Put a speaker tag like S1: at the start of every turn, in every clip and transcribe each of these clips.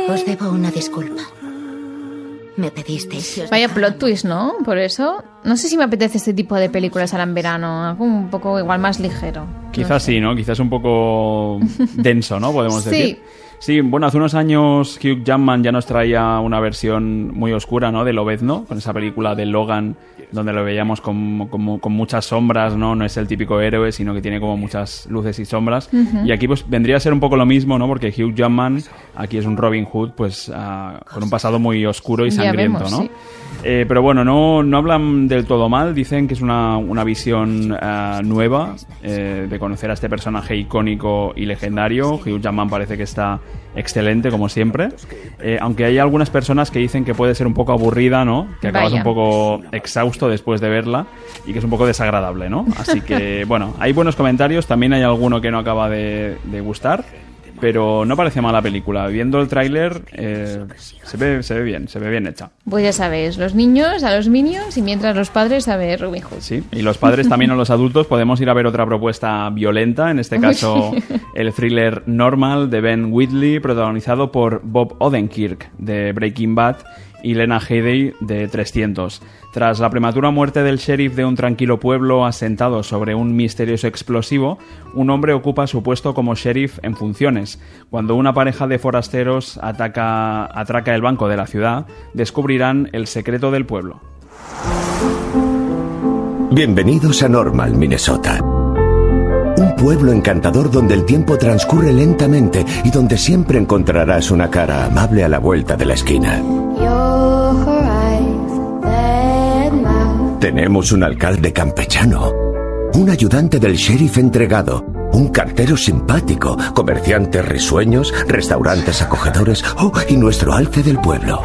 S1: Os debo una disculpa. Me pedisteis si os
S2: Vaya
S1: dejara,
S2: plot twist, ¿no? Por eso, no sé si me apetece este tipo de películas ahora en verano, algo un poco igual más ligero.
S3: Quizás sí, ¿no? Quizás un poco denso, ¿no? Podemos
S2: Sí.
S3: decir. Sí, bueno, hace unos años Hugh Jackman ya nos traía una versión muy oscura, ¿no? De Lobezno, con esa película de Logan, donde lo veíamos con muchas sombras, ¿no? No es el típico héroe, sino que tiene como muchas luces y sombras. Y aquí pues vendría a ser un poco lo mismo, ¿no? Porque Hugh Jackman aquí es un Robin Hood, pues con un pasado muy oscuro y
S2: Ya
S3: sangriento,
S2: vemos,
S3: ¿no?
S2: sí.
S3: Pero bueno, no hablan del todo mal, dicen que es una visión nueva de conocer a este personaje icónico y legendario. Hugh Jackman parece que está excelente, como siempre, aunque hay algunas personas que dicen que puede ser un poco aburrida, ¿no? Que acabas
S2: Vaya.
S3: un poco exhausto después de verla y que es un poco desagradable, ¿no? Así que, bueno, hay buenos comentarios, también hay alguno que no acaba de gustar, pero no parece mala película. Viendo el tráiler, se ve bien hecha.
S2: Pues ya sabéis, los niños a los Minions y mientras los padres a ver Robin Hood.
S3: Sí, y los padres también o los adultos podemos ir a ver otra propuesta violenta, en este caso el thriller Normal de Ben Wheatley, protagonizado por Bob Odenkirk de Breaking Bad y Lena Headey de 300. Tras la prematura muerte del sheriff de un tranquilo pueblo asentado sobre un misterioso explosivo, un hombre ocupa su puesto como sheriff en funciones. Cuando una pareja de forasteros atraca el banco de la ciudad, descubrirán el secreto del pueblo.
S4: Bienvenidos a Normal, Minnesota. Un pueblo encantador donde el tiempo transcurre lentamente y donde siempre encontrarás una cara amable a la vuelta de la esquina. Tenemos un alcalde campechano, un ayudante del sheriff entregado, un cartero simpático, comerciantes risueños, restaurantes acogedores, y nuestro alce del pueblo.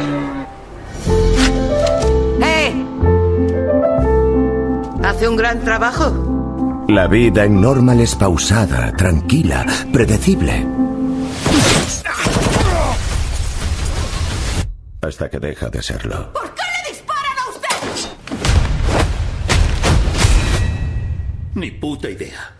S5: Hace un gran trabajo.
S4: La vida en Normal es pausada, tranquila, predecible. Hasta que deja de serlo.
S5: ¿Por qué le disparan a usted?
S6: Ni puta idea.